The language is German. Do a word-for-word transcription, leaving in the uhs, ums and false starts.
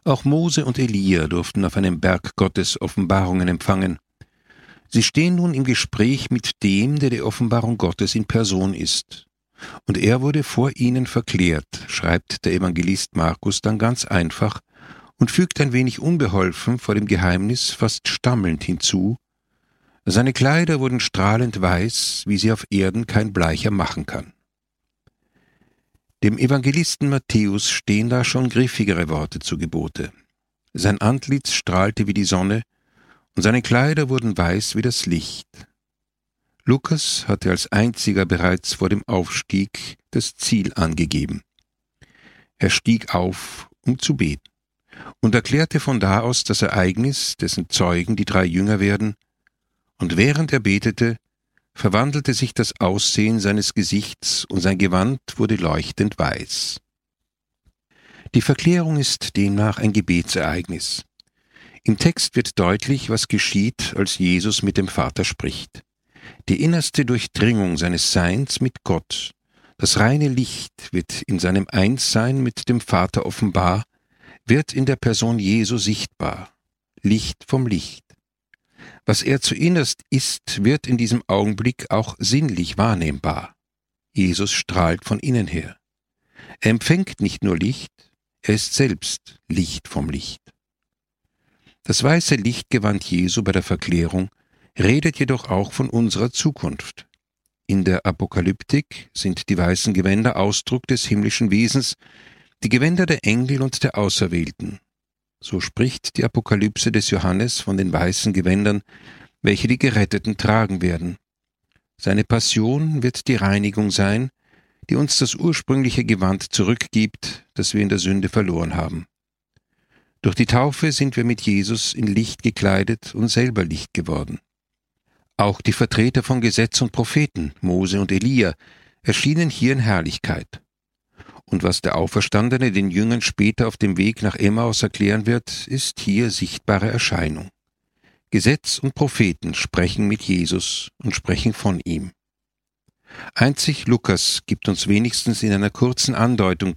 Auch Mose und Elia durften auf einem Berg Gottes Offenbarungen empfangen. Sie stehen nun im Gespräch mit dem, der die Offenbarung Gottes in Person ist. Und er wurde vor ihnen verklärt, schreibt der Evangelist Markus dann ganz einfach und fügt ein wenig unbeholfen vor dem Geheimnis fast stammelnd hinzu: Seine Kleider wurden strahlend weiß, wie sie auf Erden kein Bleicher machen kann. Dem Evangelisten Matthäus stehen da schon griffigere Worte zu Gebote. Sein Antlitz strahlte wie die Sonne, und seine Kleider wurden weiß wie das Licht. Lukas hatte als einziger bereits vor dem Aufstieg das Ziel angegeben. Er stieg auf, um zu beten, und erklärte von da aus das Ereignis, dessen Zeugen die drei Jünger werden, und während er betete, verwandelte sich das Aussehen seines Gesichts und sein Gewand wurde leuchtend weiß. Die Verklärung ist demnach ein Gebetsereignis. Im Text wird deutlich, was geschieht, als Jesus mit dem Vater spricht. Die innerste Durchdringung seines Seins mit Gott, das reine Licht wird in seinem Einssein mit dem Vater offenbar, wird in der Person Jesu sichtbar. Licht vom Licht. Was er zuinnerst ist, wird in diesem Augenblick auch sinnlich wahrnehmbar. Jesus strahlt von innen her. Er empfängt nicht nur Licht, er ist selbst Licht vom Licht. Das weiße Lichtgewand Jesu bei der Verklärung redet jedoch auch von unserer Zukunft. In der Apokalyptik sind die weißen Gewänder Ausdruck des himmlischen Wesens, die Gewänder der Engel und der Auserwählten. So spricht die Apokalypse des Johannes von den weißen Gewändern, welche die Geretteten tragen werden. Seine Passion wird die Reinigung sein, die uns das ursprüngliche Gewand zurückgibt, das wir in der Sünde verloren haben. Durch die Taufe sind wir mit Jesus in Licht gekleidet und selber Licht geworden. Auch die Vertreter von Gesetz und Propheten, Mose und Elia, erschienen hier in Herrlichkeit. Und was der Auferstandene den Jüngern später auf dem Weg nach Emmaus erklären wird, ist hier sichtbare Erscheinung. Gesetz und Propheten sprechen mit Jesus und sprechen von ihm. Einzig Lukas gibt uns wenigstens in einer kurzen Andeutung